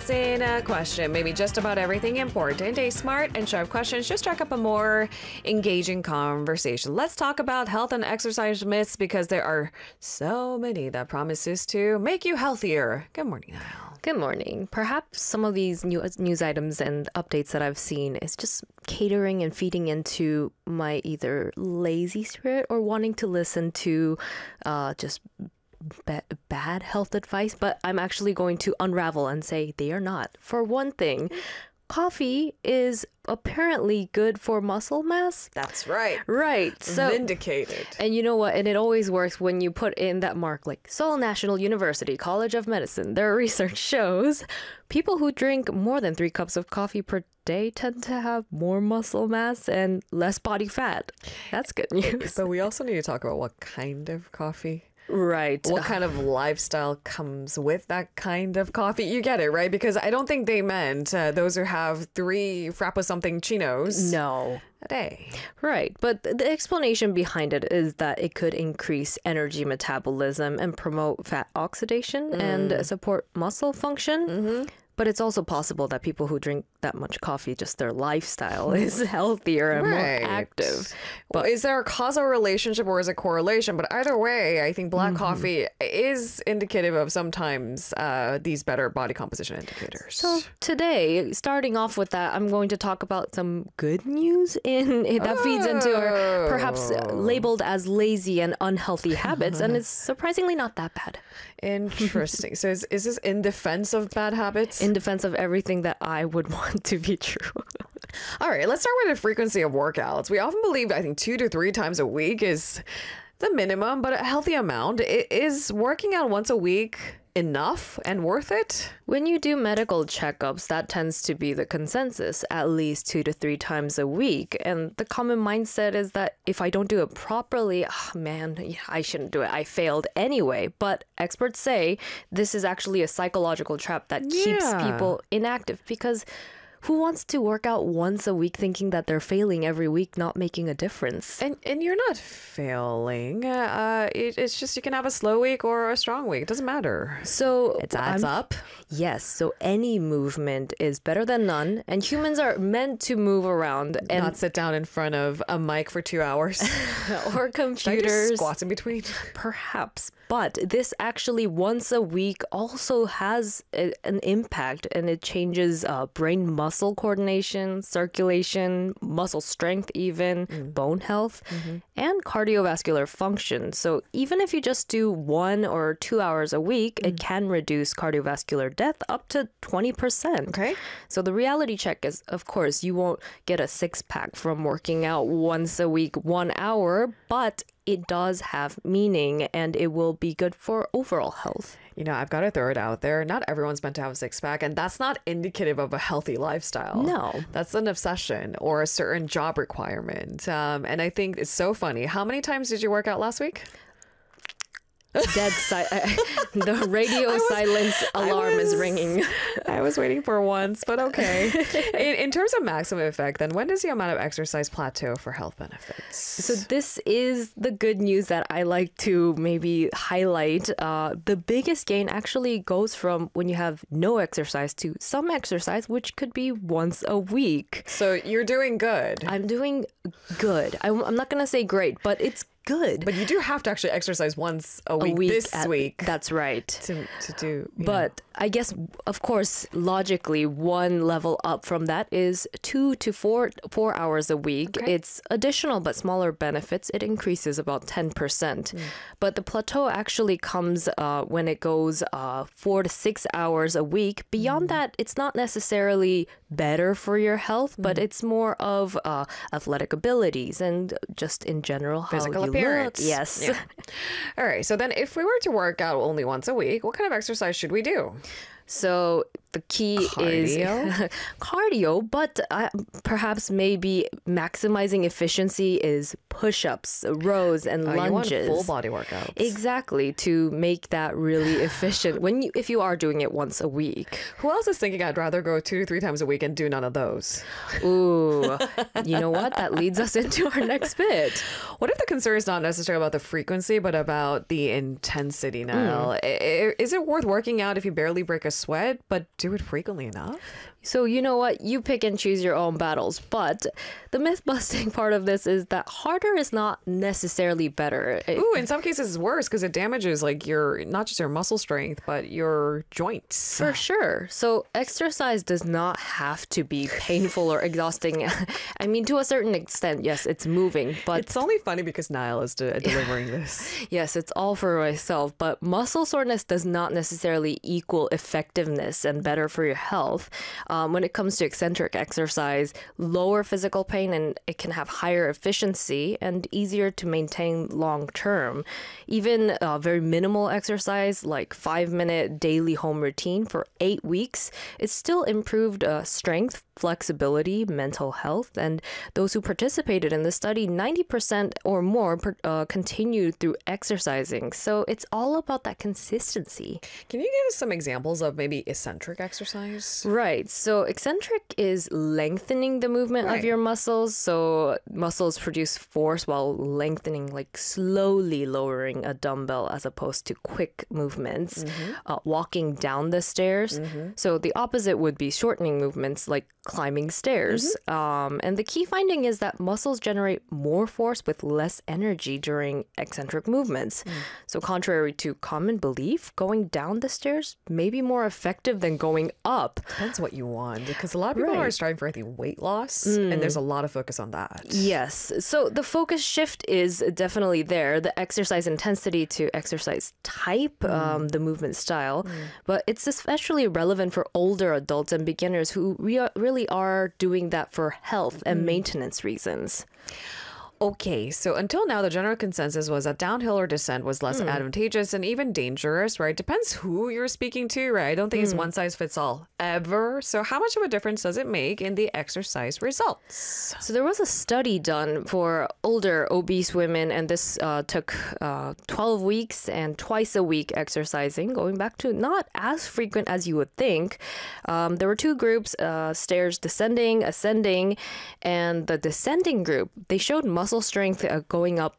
What's in a question? Maybe just about everything important. A smart and sharp questions just strike up a more engaging conversation. Let's talk about health and exercise myths because there are so many that promises to make you healthier. Good morning, Niall. Good morning. Perhaps some of these news items and updates that I've seen is just catering and feeding into my either lazy spirit or wanting to listen to just bad health advice, but I'm actually going to unravel and say they are not. For one thing, coffee is apparently good for muscle mass. That's right. Right. So vindicated. And you know what? And it always works when you put in that mark like Seoul National University College of Medicine. Their research shows people who drink more than 3 cups of coffee per day tend to have more muscle mass and less body fat. That's good news. But we also need to talk about what kind of coffee. Right. What kind of lifestyle comes with that kind of coffee? You get it, right? Because I don't think they meant those who have 3 frappa something chinos No. a day. Right. But the explanation behind it is that it could increase energy metabolism and promote fat oxidation and support muscle function. Mm-hmm. But it's also possible that people who drink that much coffee, just their lifestyle is healthier and more active. But is there a causal relationship or is it correlation? But either way, I think black coffee is indicative of sometimes these better body composition indicators. So today, starting off with that, I'm going to talk about some good news that feeds into our perhaps labeled as lazy and unhealthy habits. And it's surprisingly not that bad. Interesting. So is this in defense of bad habits? In defense of everything that I would want to be true. All right, let's start with the frequency of workouts. We often believe, I think, 2 to 3 times a week is the minimum, but a healthy amount. Is working out once a week enough and worth it? When you do medical checkups, that tends to be the consensus, at least 2 to 3 times a week. And the common mindset is that if I don't do it properly, I shouldn't do it. I failed anyway. But experts say this is actually a psychological trap that keeps people inactive because who wants to work out once a week thinking that they're failing every week, not making a difference? And you're not failing. It's just you can have a slow week or a strong week. It doesn't matter. So it adds up. Yes. So any movement is better than none. And humans are meant to move around and not sit down in front of a mic for 2 hours. Or computers. Should I do squats in between? Perhaps. But this actually once a week also has an impact, and it changes brain muscle coordination, circulation, muscle strength even, bone health, and cardiovascular function. So even if you just do 1 or 2 hours a week, it can reduce cardiovascular death up to 20%. Okay. So the reality check is, of course, you won't get a 6-pack from working out once a week, 1 hour, but it does have meaning and it will be good for overall health. You know, I've got to throw it out there. Not everyone's meant to have a 6-pack, and that's not indicative of a healthy lifestyle. No. That's an obsession or a certain job requirement. And I think it's so funny. How many times did you work out last week? The radio silence alarm is ringing. I was waiting for once, but okay. In terms of maximum effect, then when does the amount of exercise plateau for health benefits? So this is the good news that I like to maybe highlight. The biggest gain actually goes from when you have no exercise to some exercise, which could be once a week. So you're doing good. I'm doing good. I'm not going to say great, but it's good. But you do have to actually exercise once a week this week. That's right. To do. But I guess, of course, logically, one level up from that is 2 to 4 hours a week. Okay. It's additional but smaller benefits. It increases about 10%. But the plateau actually comes when it goes 4 to 6 hours a week. Beyond that, it's not necessarily better for your health, but it's more of athletic abilities and just in general how physical you appearance. look. Yes. Yeah. All right. So then if we were to work out only once a week, what kind of exercise should we do? So the key is cardio, but perhaps maybe maximizing efficiency is push-ups, rows, and lunges. You want full body workouts. Exactly, to make that really efficient if you are doing it once a week. Who else is thinking I'd rather go 2 to 3 times a week and do none of those? Ooh, you know what? That leads us into our next bit. What if the concern is not necessarily about the frequency, but about the intensity, Niall? Is it worth working out if you barely break a sweat, but do it frequently enough? So you know what? You pick and choose your own battles. But the myth-busting part of this is that harder is not necessarily better. Ooh, in some cases it's worse because it damages like your not just your muscle strength, but your joints. For sure. So exercise does not have to be painful or exhausting. I mean, to a certain extent, yes, it's moving, but It's only funny because Niall is delivering this. yes, it's all for myself. But muscle soreness does not necessarily equal effectiveness and better for your health. When it comes to eccentric exercise, lower physical pain and it can have higher efficiency and easier to maintain long term. Even very minimal exercise like 5-minute daily home routine for 8 weeks, it still improved strength, flexibility, mental health, and those who participated in the study, 90% or more continued through exercising. So it's all about that consistency. Can you give us some examples of maybe eccentric exercise? Right. So eccentric is lengthening the movement Right. of your muscles. So muscles produce force while lengthening, like slowly lowering a dumbbell as opposed to quick movements. Walking down the stairs. So the opposite would be shortening movements like climbing stairs. And the key finding is that muscles generate more force with less energy during eccentric movements. So contrary to common belief, going down the stairs may be more effective than going up. Depends what you want because a lot of people are Right. striving for, I think, weight loss, and there's a lot of focus on that. Yes. So the focus shift is definitely there. The exercise intensity to exercise type, the movement style. But it's especially relevant for older adults and beginners who really are doing that for health and maintenance reasons. Okay, so until now, the general consensus was that downhill or descent was less advantageous and even dangerous, right? Depends who you're speaking to, right? I don't think it's one size fits all ever. So how much of a difference does it make in the exercise results? So there was a study done for older obese women, and this took 12 weeks and twice a week exercising, going back to not as frequent as you would think. There were two groups, stairs descending, ascending, and the descending group, they showed muscle strength going up